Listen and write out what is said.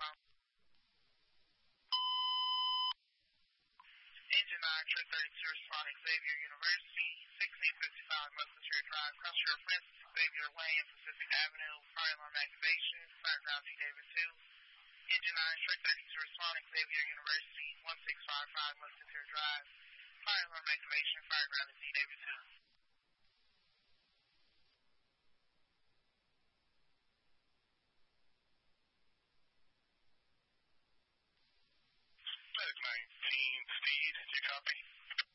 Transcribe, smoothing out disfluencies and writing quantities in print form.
Engine 9, Trip 32 responding Xavier University, 1655 Musketeer Drive, Custer, Francis Xavier Lane, Pacific Avenue, fire alarm activation, fireground D David 2. Engine 9, Trip 32 responding Xavier University, 1655 Musketeer Drive, fire alarm activation, fireground D David 2. Medic 19, Steve, did you copy?